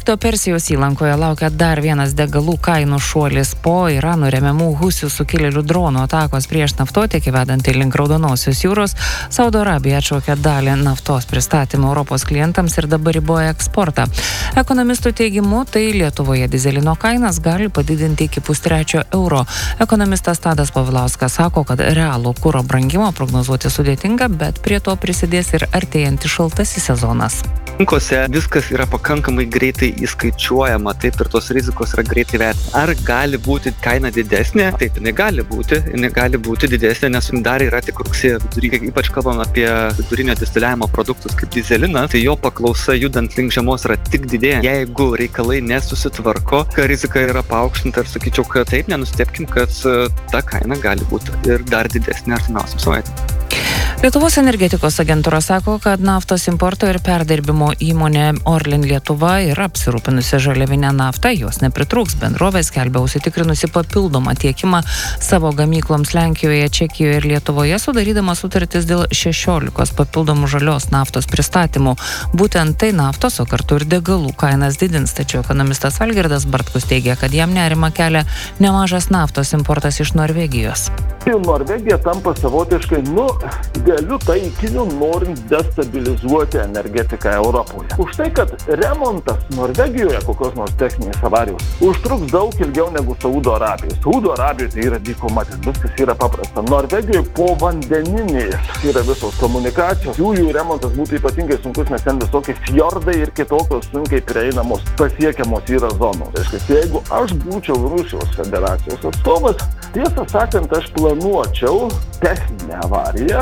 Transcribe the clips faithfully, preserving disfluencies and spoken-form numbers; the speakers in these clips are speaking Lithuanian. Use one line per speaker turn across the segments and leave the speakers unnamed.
Konflikto Persijos įlankoje laukia dar vienas degalų kainų šuolis po Irano remiamų husių sukilėlių dronų atakos prieš naftotiekį vedantį link Raudonosios jūros. Saudo Arabija atšaukė dalį naftos pristatymą Europos klientams ir dabar riboja eksportą. Ekonomistų teigimu, tai Lietuvoje dizelino kainas gali padidinti iki pustrečio euro. Ekonomistas Tadas Povilauskas sako, kad realų kuro brangimo prognozuoti sudėtinga, bet prie to prisidės ir artėjantis šaltasis sezonas.
Rinkose viskas yra pakankamai greitai įskaičiuojama, taip ir tos rizikos yra greitai vertinama. Ar gali būti kaina didesnė? Taip, jinai gali būti, jinai gali būti didesnė, nes dar yra tik rugsėjo vidury. Ypač kalbam apie vidurinio distiliavimo produktus kaip dyzelinas, tai jo paklausa judant link žiemos yra tik didėja. Jeigu reikalai nesusitvarko, rizika yra paaukštinta ir sakyčiau, kad taip, nenustebkim, kad ta kaina gali būti ir dar didesnė artimiausiam savaitėm.
Lietuvos energetikos agentūra sako, kad naftos importo ir perdirbimo įmonė Orlen Lietuva yra apsirūpinusi žaliavinę naftą, jos nepritrūks. Bendrovė skelbia užsitikrinusi papildomą tiekimą savo gamykloms Lenkijoje, Čekijoje ir Lietuvoje, sudarydama sutartis dėl šešiolikos papildomų žalios naftos pristatymų. Būtent tai naftos, o kartu ir degalų kainas didins, tačiau ekonomistas Algirdas Bartkus teigia, kad jam nerimą kelia nemažas naftos importas iš Norvegijos.
Norvegija tampa savotiškai, nu, idealiu taikiniu, norint destabilizuoti energetiką Europoje. Už tai, kad remontas Norvegijoje kokios nors techninės avarijos užtruks daug ilgiau negu Saudo Arabijos. Saudo Arabijoje tai yra dykumatis, viskas yra paprasta. Norvegijoje po vandeninės yra visos komunikacijos. Jų, jų remontas būtų ypatingai sunkus, nes ten visokie fjordai ir kitokios sunkiai prieinamos pasiekiamos yra zonos. Tai jeigu aš būčiau Rusijos federacijos atstovas, tiesą sakant, aš planuočiau techninę avariją.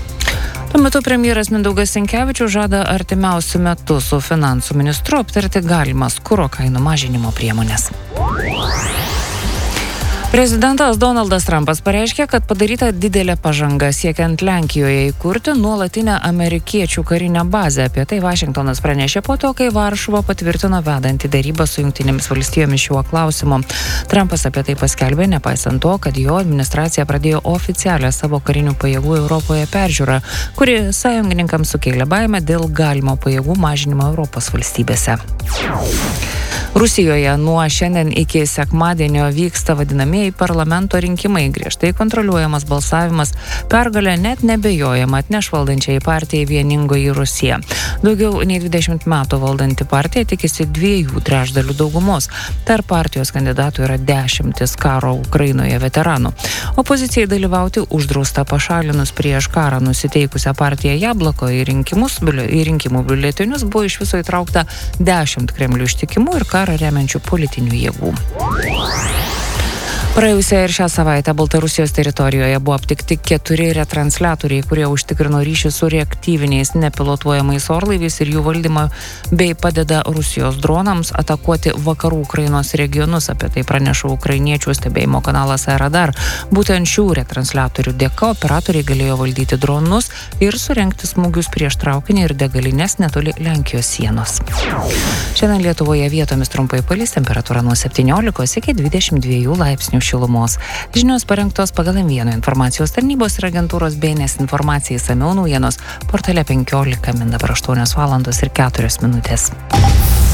Tuo metu premjeras Mindaugas Sinkevičius žada artimiausiu metu su finansų ministru aptarti galimas kuro kainų mažinimo priemonės. Prezidentas Donaldas Trumpas pareiškė, kad padaryta didelė pažanga siekiant Lenkijoje įkurti nuolatinę amerikiečių karinę bazę. Apie tai Vašingtonas pranešė po to, kai Varšuva patvirtino vedantį derybą su Jungtinėmis valstijomis šiuo klausimu. Trumpas apie tai paskelbė, nepaisant to, kad jo administracija pradėjo oficialią savo karinių pajėgų Europoje peržiūrą, kuri sąjungininkams sukėlė baimę dėl galimo pajėgų mažinimo Europos valstybėse. Rusijoje nuo šiandien iki sekmadienio vyksta vadinamieji parlamento rinkimai, griežtai kontroliuojamas balsavimas, pergalę net nebejojama atneš valdančiai partijai Vieningoji Rusija. Daugiau nei dvidešimt metų valdanti partija tikisi dviejų trečdalių daugumos. Tarp partijos kandidatų yra dešimtis karo Ukrainoje veteranų. Opozicijai dalyvauti uždrausta pašalinus prieš karą nusiteikusią partiją Jabloko į rinkimus, į rinkimų biuletenius buvo iš viso įtraukta dešimt Kremlių ištikimų ir karą remiančių politinių jėgų. Praėjusią ir šią savaitę Baltarusijos teritorijoje buvo aptikti keturi retransliatoriai, kurie užtikrino ryšį su reaktyviniais nepilotuojamais orlaiviais ir jų valdymą, bei padeda Rusijos dronams atakuoti vakarų Ukrainos regionus. Apie tai praneša ukrainiečių stebėjimo kanalas Aerodar. Būtent šių retransliatorių dėka operatoriai galėjo valdyti dronus ir surengti smūgius prieš traukinį ir degalines netoli Lenkijos sienos. Šiandien Lietuvoje vietomis trumpai palis, temperatūra nuo septyniolikos iki dvidešimt dviejų laipsnių šilumos. Žinios parengtos pagal M vienas informacijos tarnybos ir agentūros B N S informacija, išsamiau naujienos portale penkiolika min dabar aštuonios valandos ir keturios minutės.